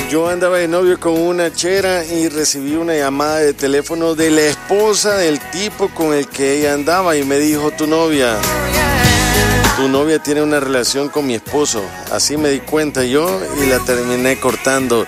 Yo andaba de novio con una chera y recibí una llamada de teléfono de la esposa del tipo con el que ella andaba y me dijo, tu novia tiene una relación con mi esposo. Así me di cuenta yo y la terminé cortando.